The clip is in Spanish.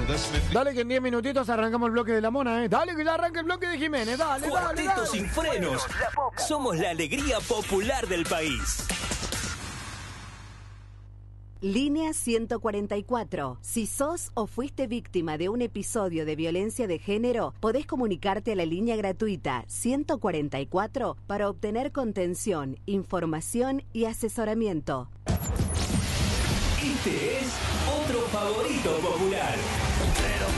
Dale que en 10 minutitos arrancamos el bloque de la mona, Dale que ya arranca el bloque de Jiménez, dale. Cuarteto sin frenos. Somos la alegría popular del país. Línea 144. Si sos o fuiste víctima de un episodio de violencia de género, podés comunicarte a la línea gratuita 144 para obtener contención, información y asesoramiento. Este es otro favorito popular.